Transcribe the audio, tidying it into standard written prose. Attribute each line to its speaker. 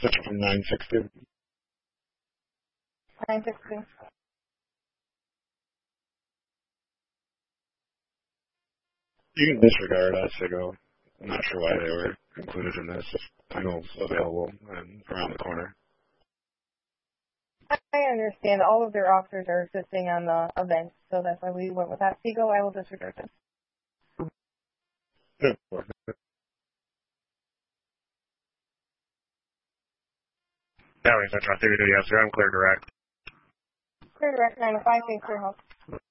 Speaker 1: Switching from 960.
Speaker 2: 960.
Speaker 1: You can disregard Otsego. I'm not sure why they were included in this. Signals available and around the corner.
Speaker 2: I understand. All of their officers are assisting on the event, so that's why we went with Otsego. I will disregard this.
Speaker 1: Yeah.
Speaker 3: That was Metro 30 to the officer. I'm clear direct.
Speaker 2: Clear direct 905, thanks for your help.